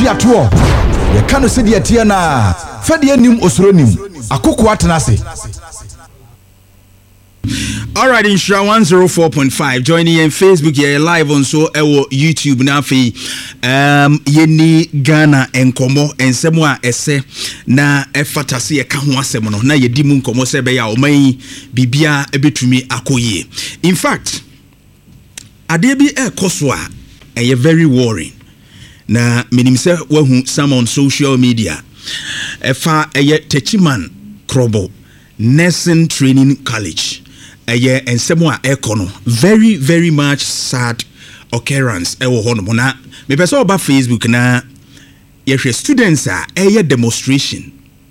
tuato ye kanu se de tie na fa de anim osronim akoko atenase. All right, Insha 104.5 joining in Facebook here live on so YouTube na fi yeni Ghana enkomo ensemo a ese na efatase ye ka ho asem no na yedi mu nkomo se be ya oman bibia ebetumi akoye. In fact, ade bi ekoso a eye very worrying. Na menim se wahu some on social media. Efa eye Techiman Krobo Nursing Training College. And someone econo very very much sad occurrence ewo hono na me pese oba Facebook na ye students a demonstration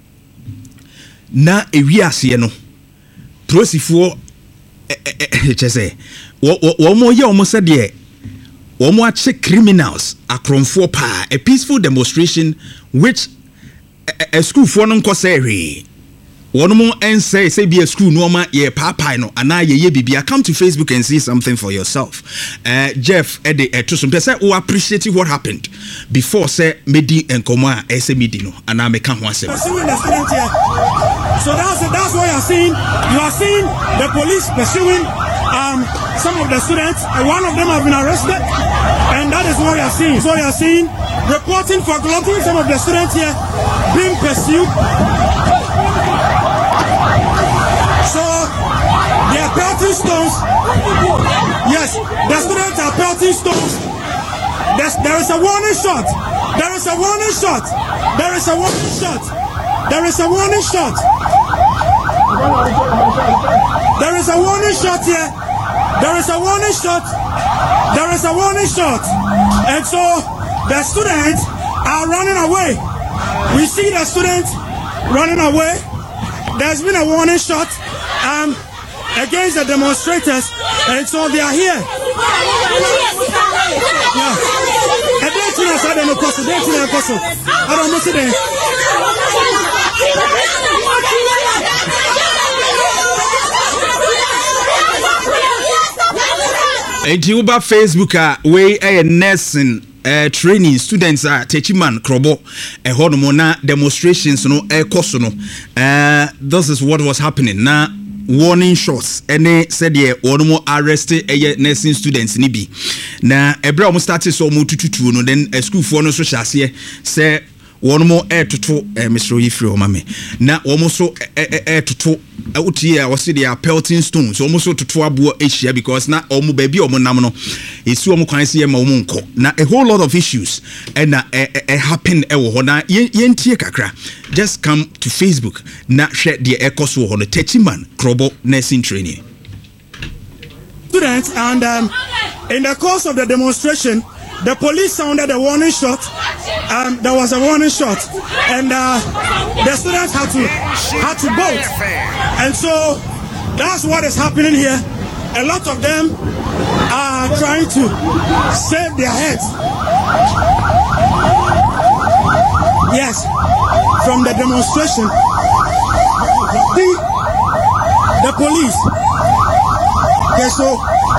na ewiase no prosifo chese wo mo ye omo se de wo mo ache criminals akromfo pa a peaceful demonstration which a school for no nkosere one more and say be a school no ma ye papa no ana ye bibia. Come to Facebook and see something for yourself. Jeff Eddie to some say we appreciate what happened before say medi and koma SMD no ana me kan ho asem. So that's what you are seeing. You are seeing the police pursuing some of the students. One of them have been arrested, and that is what you are seeing. So you are seeing reporting for clothing some of the students here being pursued. So they are pelting stones. Yes, the students are pelting stones. There is a warning shot. There is a warning shot. There is a warning shot. There is a warning shot. There is a warning shot here. There is a warning shot. There is a warning shot. And so the students are running away. We see the students running away. There's been a warning shot against the demonstrators, and so they are here. Yeah. Uba Facebook we a nursing training students are Techiman Krobo honomona demonstrations no koso no. This is what was happening na warning shots ene said ye one more arrested nursing students ni bi na ebra omo started so mo tututu no then school for no so hyase say one more to Mr. Yifri Omame na almost so to out here was the pelting stones almost so to abo eshia because na omo baby omo nam no esu omo kwan se ma omo nko na a whole lot of issues and happen ewo ho na yentie kakra. Just come to Facebook na share the ekoso ho no Techiman Krobo Nursing Training students. And in the course of the demonstration, the police sounded a warning shot. There was a warning shot, and the students had to bolt. And so that's what is happening here. A lot of them are trying to save their heads. Yes, from the demonstration. The police. Okay, so.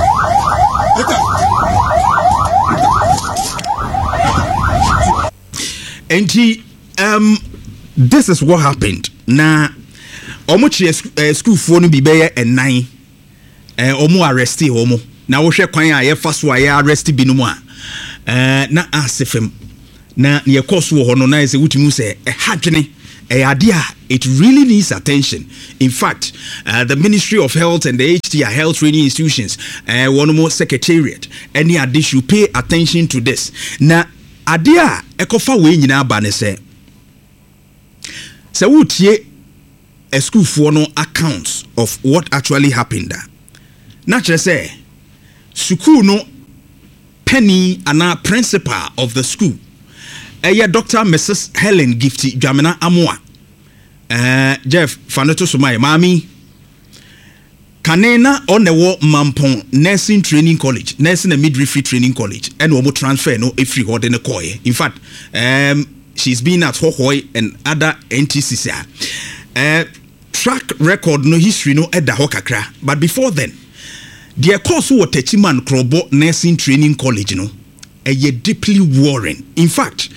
And this is what happened. Na omuchi school phone bi be and 9 omu arresti omu na wo hwe kwan a ye fa so a ye arresti bi no mu a na asefem na ye course wo ho no na say wutimu say hadwene it really needs attention. In fact, the Ministry of Health and the HTI Health Training Institutions, one more secretariat, any addition pay attention to this. Na adia ekofa we nyina ba ne se wutie a school for no accounts of what actually happened there. Na chere say school no penny ana principal of the school Dr. Mrs. Helen Gifty Jamina Amoa Jeff Fanoto Sumai Mami Kanena on the war Mampon Nursing Training College, Nursing and Midwifery Training College, and Omo transfer no if you hold in a koi. In fact, she's been at Hohoi and other NTCC. Track record no history no edda hokakra. But before then, the course who Techiman Krobo Nursing Training College no. Deeply worrying. In fact,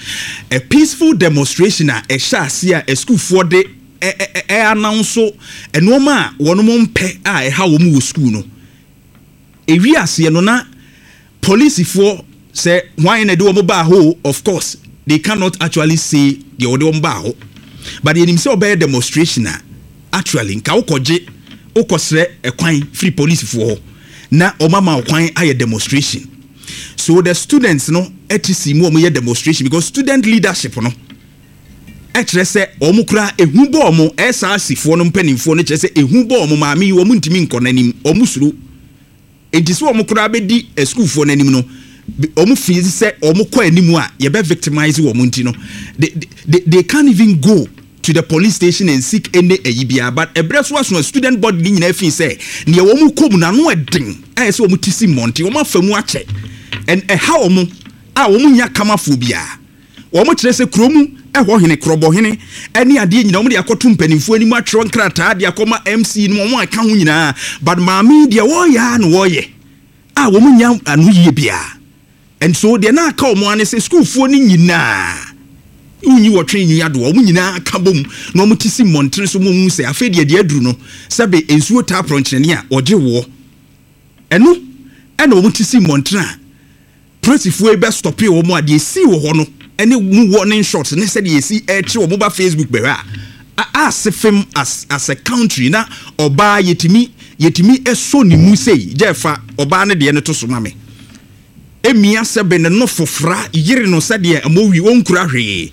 a peaceful demonstration a shasi a school for the announce enoma one mpe a how wo school no ewi ase no na police for say why na do ba ho. Of course they cannot actually say the ode ba ho, but the him say obey demonstration actually nka ukoje ukosre ekwan free police for na omama okwan aye demonstration. So the students no etisi mu omo ye demonstration because student leadership no ekere se omo kura ehu bo omo SRC no mpanimfo no kere se ehu bo omo maami omo ntimi nkonanim omo suru enti so omo kura be di school fo nanim no omo feel se omo kwa animu a ye be victimize omo nti no they can't even go to the police station and seek any ayibia. But ebreso was no student body ni nyina fi say ne omo kom na no eden ay se omo tisi monti omo afamu ache and how omo nya kamafo bia omo kire se kromu ho hene krobo hene ene ade nyina omo de akoto mpanimfo ani mu atro nkrata de akoma MC no omo aka ho nyina. But maami de wo ya no wo ye omo nya anu yie bia. And so de na aka omo ane se school fo ni nyina unyi wo twen nyi ado omo nyina aka bom na omo tisi montre so mo se afa de aduru no sebe ensuo ta pronchene a oje wo eno omo tisi montre a principal e be stop e omo ade si wo ho no ene mu warning shots ne said ye see eche wo mobile Facebook be as film as a country na oba yetimi eso ni mu sei jefa oba ne de ne to so mame emia sebe ne no fofra yire no said ye amowi onkura hwe.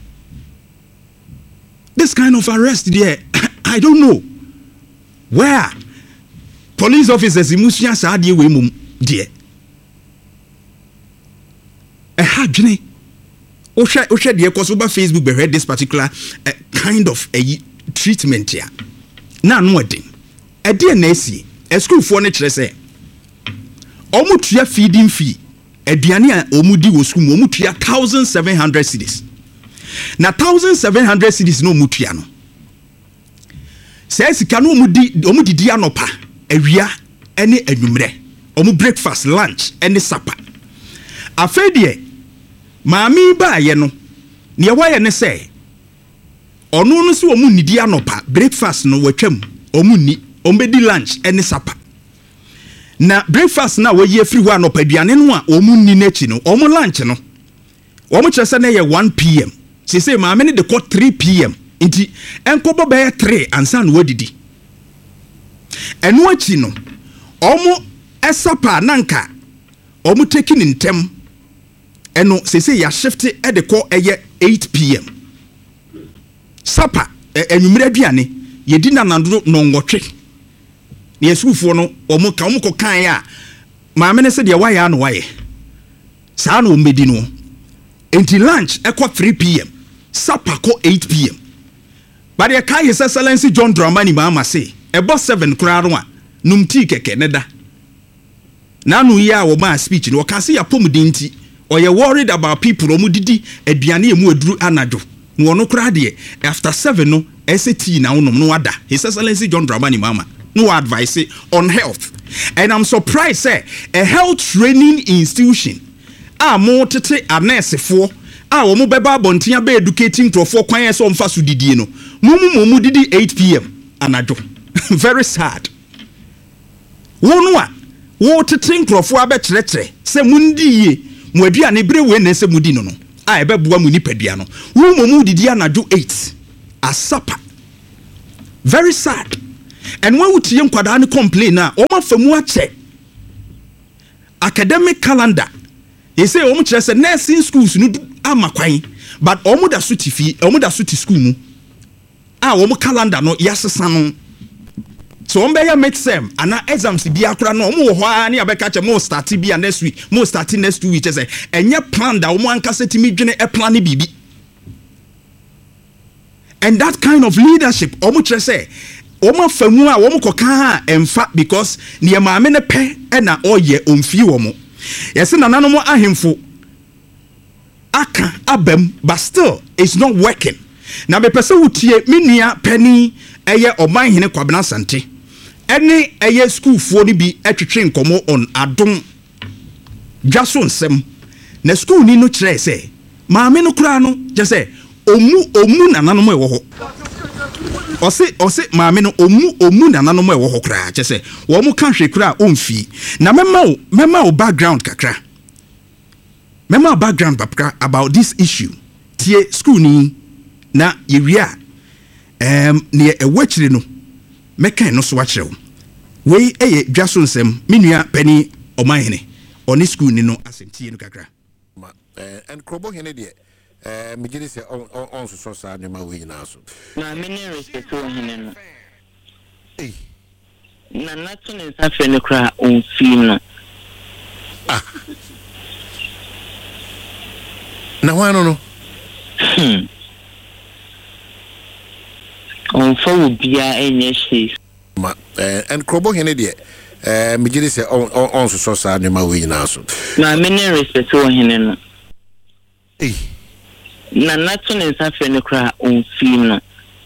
This kind of arrest there I don't know where police officers imusia sa de we mum there hadwene Osha de cause over Facebook be read this particular kind of a treatment here. Na no eden. E de na esi. E school for ne kire say. Omu tua feeding fee. Aduane a omu di wo school omu tua 1700 cedis. Na 1700 cedis no omu tua no. Say sika no omu didi anopa, awia ene anwumre. Omu breakfast, lunch ene supper. Afedie maami ba ye no ne waye ne say onu no so omu nidi anopa breakfast no watwam omu ni ombedi lunch ene supper na breakfast na waye free ho anopa aduane no a omu ni nachi no omu lunch no omu kyerese na ye 1 pm say maami ne de ko 3 pm nti enkobo be 3 ansa no wadidi eno achi no omu esapa nanka omu taking in tem eno say ya shift e de ko eye 8 pm sapa enwumre aduane yedi na nando no ngotwe ne yesufo no omo kan ya maame ne se de waya no waye saa no mbedi no enti lunch e ko 3 pm sapa ko 8 pm but ye kai his excellency John Dramani Mahama say e bo 7 kura ro a numti keke ne da na no ya wo ma speech no ka se ya pomudinti or you worried about people omudidi aduane emu aduru anajo no no kra de after 7 no ST na wonom no ada his excellency John Dramani Mahama no advice on health. And I'm surprised say a health training institution mo tete a nurse for omo beba bontia be educating to for kwan so mfa so didie no mumu didi 8 pm anajo very sad wonu a wo tete nkrofo abekyerekere se mundiye mu aduane bere we na se mudi no a ebebua mu nipadua no wo mu didi anajo 8 a supper very sad. And when we tie nkwada ne complain na o ma famu ache academic calendar he say o mu kire say nursing schools no amakwan but o mu da so tifi o mu da so ti school mu o mu calendar no yasesa no so on be ya midsem ana exams bi akura no o mu wo ho a ne abeka che mo start bi next week mo start next 2 weeks say enye plan da o mu ankasa timi dwene e plan bibi. And that kind of leadership o mu kire say Oma famu a wo mkoka ha emfa because ne maame ne pe na oye omfi wo mo yesi nananom ahemfo aka abam but still it's not working. Na be pese wutie menua pani eye oman hene Kwabena Asante ene eye school fo ni bi atwetwe nkomo on adom dwaso nsem na school ni no kire se maame no kura no just say omu nananom e wo ho ose maame no omu nananom e wo ho kura just say wo mu kan hwe kura omfi na mema o background kakra mema background papka about this issue tie school ni na yewia ne ewachire no mekan no so wakyerɛw wei eye dwaso nsem menua pani omanhene oni school ni no asemtie no kakra and krobo hene de megire se on so sa ne ma we nyina so na meni respect o hene no na nato ne sa fe ne kra on fi no na wano no on fo bia enye shi and krobo hene de megire se on so sa ne ma we nyina so na meni respect o hene no na nato ne sa fe ne kra on fi no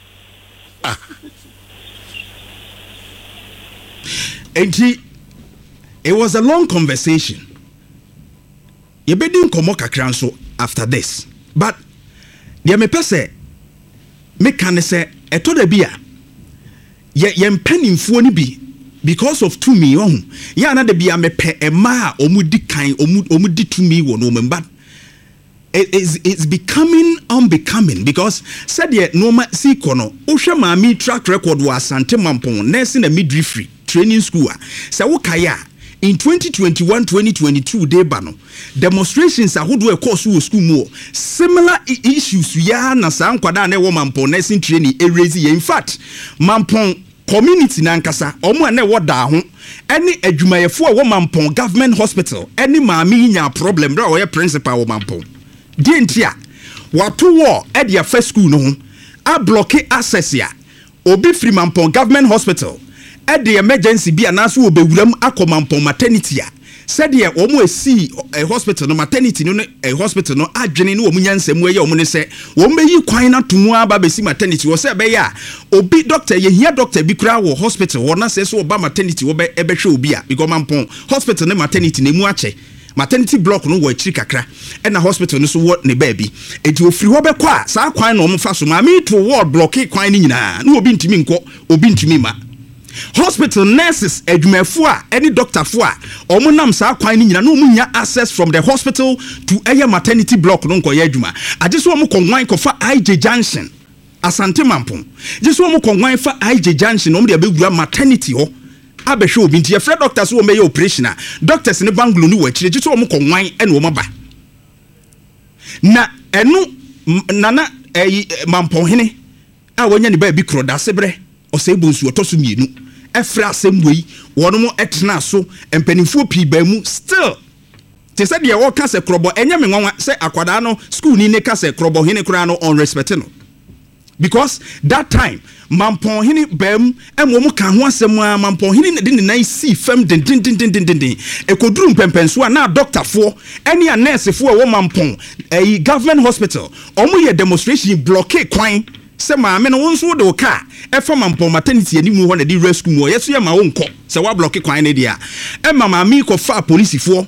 and it was a long conversation. You be doing komo kakra so after this, but the me pese me can say eto da bia ye mpanimfo ni bi because of to me on ya na da bia me pe ema omudi kan omudi to me wo no but it's becoming unbecoming because said the normal si kono ohwe maami track record wa Asante Mampong nursing na midwifery training school say wo kaya in 2021-2022 day bano demonstrations ahodo e course wo school mu similar issues ya na sa nkwada na wo Mampong nursing training e raise in fact Mampong community na nkasa omo na wo da ho any adwumayefo wo Mampong government hospital any maami nya problem bra wo ye principal wo Mampong dientia watu wo e dia first school no ho a block access ya obi free Mampong government hospital at the emergency be anaso obewuram akomampon maternity a said ye omo esi hospital no maternity no hospital no adwene no omo nyansam ye omo ne se omo beyi kwan na tomu aba besi maternity wo se be ya obi doctor ye hia doctor bi kura wo hospital wo na se so oba maternity wo be ebehwe obi a because Mampong hospital ne maternity ne mu ache maternity block no wo achiri kakra e na hospital no so wo ne baby enti ofiri wo be kwa sa kwan no omo fa so ma me to ward block kwan ni nyina na obi ntimi nko obi ntimi ma hospital nurses adwumafo a any doctor fo a omo nam sa kwan ni nyina no omo nya access from the hospital to aya maternity block no nko ya adwuma ajeso omo konwan ko fa IJ junction Asante Mampong jeso omo konwan fa IJ junction omo de abegura maternity ho abehwe obi nti ye doctors wo me operation a doctors ne banglo no wachire jeso omo konwan e no omo ba na eno nana Mampong hene a wonya ne ba bi kro da sebre osebonsu otoso mienu efra asemboi wono mo etna so empanimfo pi ba mu still te said ye wo ka se krobo enye me nwanwa se akwada no school ni ne ka se krobo hene kura no on respect no because that time Mampong hene bam emo mo ka ho asem a Mampong hene de ne nan si fam den ekoduru pempenso na doctor fo ene a nurse fo wo Mampong government hospital omo ye demonstration block kwan se maame no wonso de oka e fa Mampong maternity ani mu ho na di rescue mu yeso ye ma wo nko se wa block kwan ne dia e mama mi ko fa police fo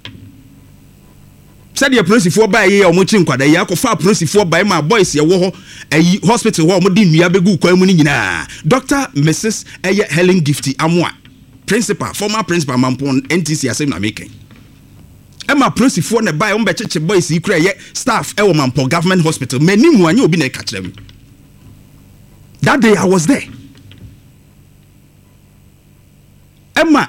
se de police fo ba ye omo chi nkwada ye ko fa police fo ba ma boys ye wo ho hospital ho omo di nua begu kwan mu ni nyina Dr. Mrs. Helen Gifty Amwa principal former principal Mampong NTC asem na meken Emma police fo ne ba omo be cheche boys yi kura ye staff e wo Mampong government hospital mani mu anya obi na ka kire me. That day I was there. Emma